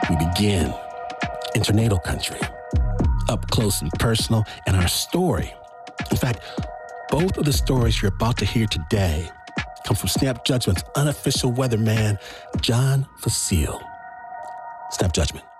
We begin in tornado country, up close and personal, and our story. In fact, both of the stories you're about to hear today come from Snap Judgment's unofficial weatherman, John Fecile. Snap Judgment.